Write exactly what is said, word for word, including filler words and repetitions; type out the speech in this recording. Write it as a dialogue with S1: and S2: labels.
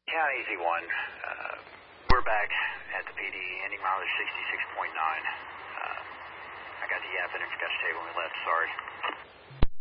S1: Count easy one. Uh, we're back at the P D, ending mileage sixty-six point nine. Uh, I got the app and forgot to tell you when we left, sorry.